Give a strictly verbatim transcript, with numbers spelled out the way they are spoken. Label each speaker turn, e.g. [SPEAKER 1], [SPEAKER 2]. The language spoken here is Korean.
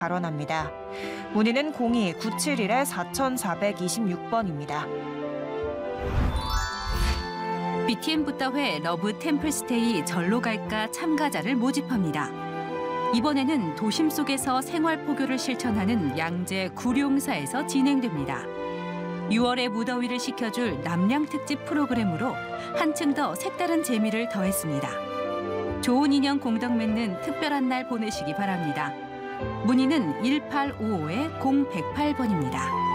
[SPEAKER 1] 발언합니다. 문의는 공이 구칠일 사사이육 번입니다.
[SPEAKER 2] 비티엠 붙다회 러브 템플스테이 절로 갈까 참가자를 모집합니다. 이번에는 도심 속에서 생활 포교를 실천하는 양재 구룡사에서 진행됩니다. 유월의 무더위를 식혀줄 남양 특집 프로그램으로 한층 더 색다른 재미를 더했습니다. 좋은 인연 공덕 맺는 특별한 날 보내시기 바랍니다. 문의는 일팔오오 공백팔 번입니다.